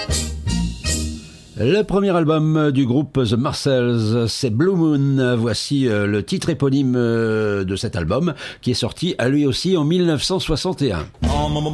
Le premier album du groupe The Marcells, c'est Blue Moon. Voici le titre éponyme de cet album qui est sorti à lui aussi en 1961.